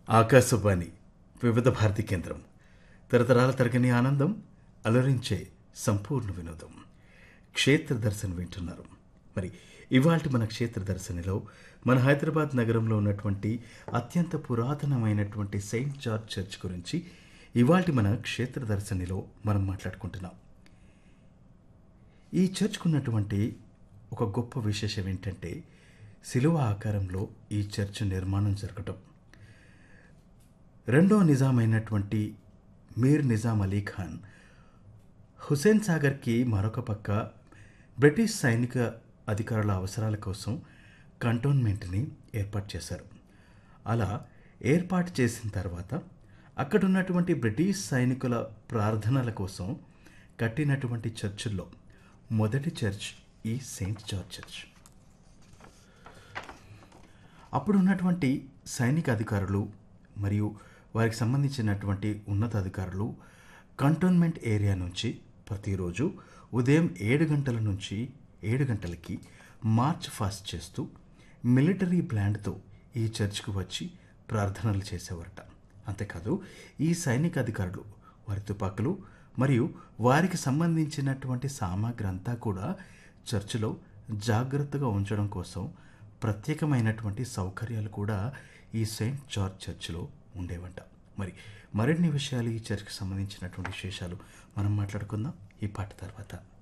ఆకాశవాణి వివిధ భారతి కేంద్రం తరతరాల తరగని ఆనందం అలరించే సంపూర్ణ వినోదం క్షేత్ర దర్శన్ వింటున్నారు. మరి ఇవాల్టి మన క్షేత్ర దర్శనిలో మన హైదరాబాద్ నగరంలో ఉన్నటువంటి అత్యంత పురాతనమైనటువంటి సెయింట్ జార్జ్ చర్చ్ గురించి ఇవాల్టి మన క్షేత్ర దర్శనిలో మనం మాట్లాడుకుంటున్నాం. ఈ చర్చ్కు ఉన్నటువంటి ఒక గొప్ప విశేషం ఏంటంటే శిలువ ఆకారంలో ఈ చర్చ్ నిర్మాణం జరగటం. రెండో నిజాం అయినటువంటి మీర్ నిజాం అలీ ఖాన్ హుసేన్ సాగర్కి మరొక పక్క బ్రిటిష్ సైనిక అధికారుల అవసరాల కోసం కంటోన్మెంట్ని ఏర్పాటు చేశారు. అలా ఏర్పాటు చేసిన తర్వాత అక్కడున్నటువంటి బ్రిటిష్ సైనికుల ప్రార్థనల కోసం కట్టినటువంటి చర్చిల్లో మొదటి చర్చ్ ఈ సెయింట్ జార్జ్ చర్చ్. అప్పుడున్నటువంటి సైనిక అధికారులు మరియు వారికి సంబంధించినటువంటి ఉన్నతాధికారులు కంటోన్మెంట్ ఏరియా నుంచి ప్రతిరోజు ఉదయం 7 గంటల నుంచి 7 గంటలకి మార్చ్ ఫాస్ట్ చేస్తూ మిలిటరీ బ్యాండ్తో ఈ చర్చ్కు వచ్చి ప్రార్థనలు చేసేవారట. అంతేకాదు ఈ సైనిక అధికారులు వారి తుపాకులు మరియు వారికి సంబంధించినటువంటి సామాగ్రి అంతా కూడా చర్చిలో జాగ్రత్తగా ఉంచడం కోసం ప్రత్యేకమైనటువంటి సౌకర్యాలు కూడా ఈ సెయింట్ జార్జ్ చర్చిలో ఉండేవంట. మరిన్ని విషయాలు ఈ చర్చ్కి సంబంధించినటువంటి విశేషాలు మనం మాట్లాడుకుందాం ఈ పాట తర్వాత.